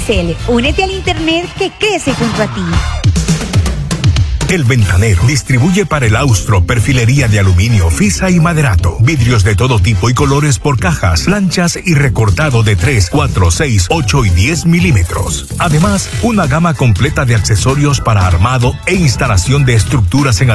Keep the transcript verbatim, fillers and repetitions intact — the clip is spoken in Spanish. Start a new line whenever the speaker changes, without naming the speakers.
Telcel, únete al internet que crece junto a ti.
El Ventanero distribuye para el austro perfilería de aluminio, fisa y maderato, vidrios de todo tipo y colores por cajas, planchas y recortado de tres, cuatro, seis, ocho y diez milímetros. Además, una gama completa de accesorios para armado e instalación de estructuras en